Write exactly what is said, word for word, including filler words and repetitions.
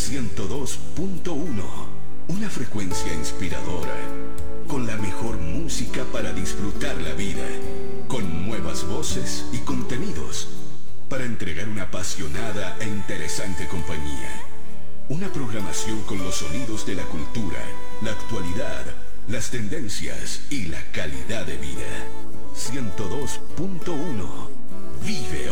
ciento dos punto uno. Una frecuencia inspiradora, con la mejor música para disfrutar la vida, con nuevas voces y contenidos, para entregar una apasionada e interesante compañía. Una programación con los sonidos de la cultura, la actualidad, las tendencias y la calidad de vida. ciento dos punto uno. Vive